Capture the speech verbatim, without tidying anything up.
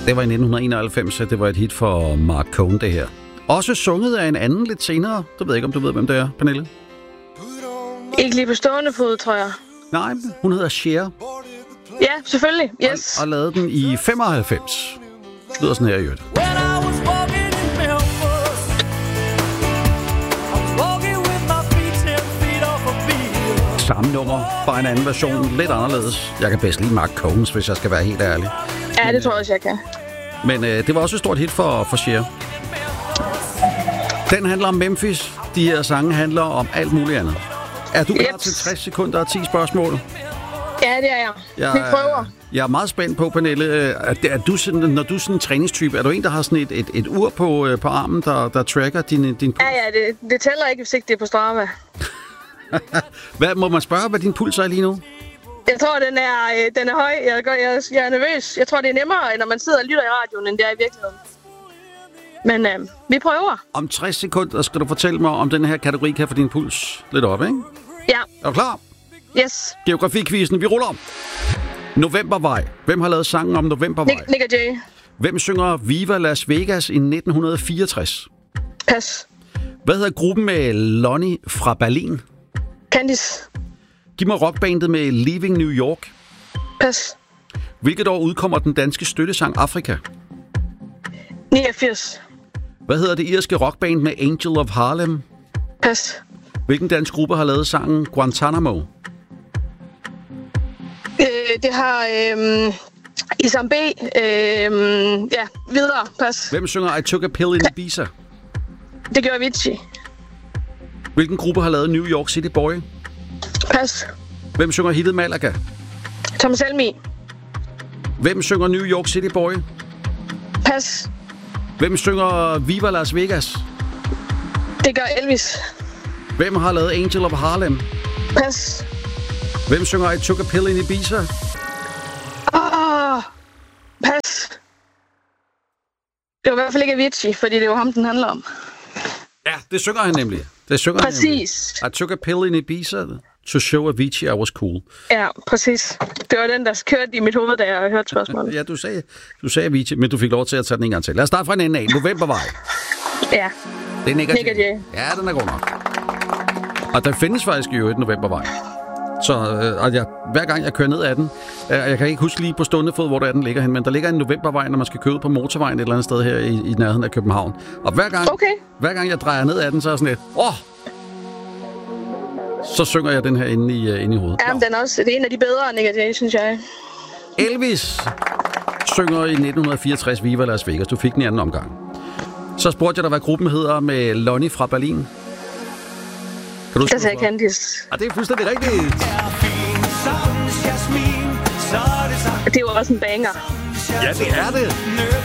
Det var i nitten enoghalvfems, så det var et hit for Mark Cohn, det her. Også sunget af en anden lidt senere. Du ved ikke, om du ved, hvem det er, Pernille? Ikke lige på stående fod, tror jeg. Nej, hun hedder Cher. Ja, selvfølgelig. Yes. Og, og lavede den i femoghalvfems. Det lyder sådan her i øvrigt. Samme nummer, bare en anden version, lidt anderledes. Jeg kan bedst lide Mark Cohns, hvis jeg skal være helt ærlig. Ja, det tror jeg også, jeg kan. Men øh, det var også et stort hit for, for Cher. Den handler om Memphis. De her sange handler om alt muligt andet. Er du klar yep. til tres sekunder og ti spørgsmål? Ja, det er jeg. jeg Vi prøver. Jeg er meget spændt på, Pernille. Er, er du sådan, når du er sådan en træningstype, er du en, der har sådan et, et, et ur på, på armen, der, der tracker din, din puls? Ja, ja, det, det tæller ikke, hvis ikke det er på Strava. Hvad, må man spørge, hvad din puls er lige nu? Jeg tror, den er, den er høj. Jeg, jeg, jeg er nervøs. Jeg tror, det er nemmere, når man sidder og lytter i radioen, end det er i virkeligheden. Men øh, vi prøver. Om tres sekunder skal du fortælle mig, om den her kategori kan få din puls lidt op, ikke? Ja. Er du klar? Yes. Geografikvisen, vi ruller om. Novembervej. Hvem har lavet sangen om Novembervej? Nick, Nick og Jay. Hvem synger Viva Las Vegas i nitten fireogtres? Pas. Hvad hedder gruppen med Lonnie fra Berlin? Candice. Giv mig rockbandet med Leaving New York. Pas. Hvilket år udkommer den danske støttesang Afrika? niogfirs. Hvad hedder det irske rockband med Angel of Harlem? Pas. Hvilken dansk gruppe har lavet sangen Guantanamo? Øh, det har øh, Isam B. Øh, ja, videre. Pas. Hvem synger I Took a Pill in Ibiza? Det gør Avicii. Hvilken gruppe har lavet New York City Boy? Pas. Hvem synger hittet Malaga? Thomas Helmig. Hvem synger New York City Boy? Pas. Hvem synger Viva Las Vegas? Det gør Elvis. Hvem har lavet Angel of Harlem? Pas. Hvem synger I Took a Pill in Ibiza? Åh, pas. Det var i hvert fald ikke Avicii, fordi det var ham, den handler om. Ja, det synger han nemlig. Det synger præcis. Han nemlig. I took a pill in Ibiza to show Avicii I was cool. Ja, præcis. Det var den, der kørte i mit hoved, da jeg hørte spørgsmålet. Ja, du sagde, du sagde Avicii, men du fik lov til at tage den en gang til. Lad os starte fra en ende af. Novembervej. Ja. Det er Nick og Jay. Ja, den er god nok. Og der findes faktisk jo et Novembervej. Så øh, jeg, hver gang jeg kører ned ad den, øh, jeg kan ikke huske lige på stående fod, hvor der den ligger hen, men der ligger en Novembervej, når man skal køre ud på motorvejen et eller andet sted her i, i nærheden af København. Og hver gang, okay. hver gang jeg drejer ned ad den, så er sådan lidt, åh! Så synger jeg den her inde i, uh, inde i hovedet. Ja, men den er også det er en af de bedre, Nick og Jay, synes jeg. Elvis synger i nitten fireogtres Viva Las Vegas. Du fik den i anden omgang. Så spurgte jeg dig, hvad gruppen hedder med Lonnie fra Berlin. Kan du der sagde Candice. Ah, det er fuldstændig rigtigt. Det er jo også en banger. Ja, det er det.